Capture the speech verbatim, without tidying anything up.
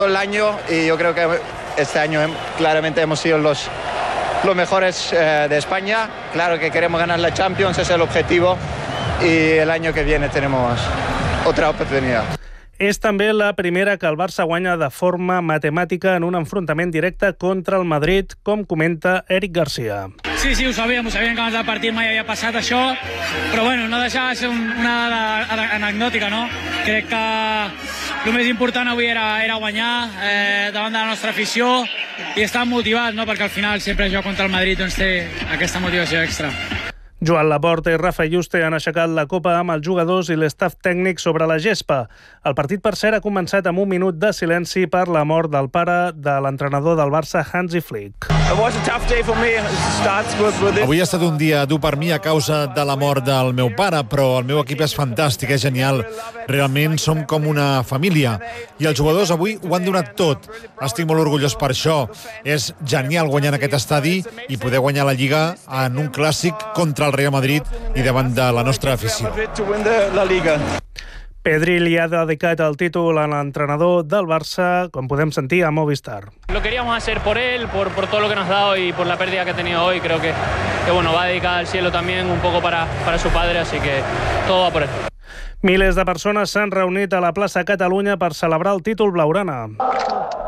el año y yo creo que este año claramente hemos sido los, los mejores eh, de España. Claro que queremos ganar la Champions, ese es el objetivo, y el año que viene tenemos otra oportunidad. És també la primera que el Barça guanya de forma matemàtica en un enfrontament directe contra el Madrid, com comenta Eric Garcia. Sí, sí, ho sabíem, ho sabíem que abans del partit mai havia passat això, però bueno, no deixava de ser un, una dada anecdòtica, no? Crec que el més important avui era, era guanyar eh, davant de la nostra afició i estar motivats, no? Perquè al final sempre jugar contra el Madrid doncs té aquesta motivació extra. Joan Laporta i Rafa Yuste han aixecat la copa amb els jugadors i l'estaf tècnic sobre la gespa. El partit, per cert, ha començat amb un minut de silenci per la mort del pare de l'entrenador del Barça, Hansi Flick. Avui ha estat un dia dur per mi a causa de la mort del meu pare, però el meu equip és fantàstic, és genial. Realment som com una família. I els jugadors avui ho han donat tot. Estic molt orgullós per això. És genial guanyar en aquest estadi i poder guanyar la Lliga en un clàssic contra el Real Madrid i davant de la nostra afició. Pedri li ha dedicat el títol a l'entrenador del Barça, com podem sentir a Movistar. Lo queríamos hacer por él, por, por todo lo que nos ha dado y por la pérdida que ha tenido hoy. Creo que, que bueno, va dedicada al cielo también un poco para, para su padre, así que todo va por él. Milers de persones s'han reunit a la plaça Catalunya per celebrar el títol blaugrana.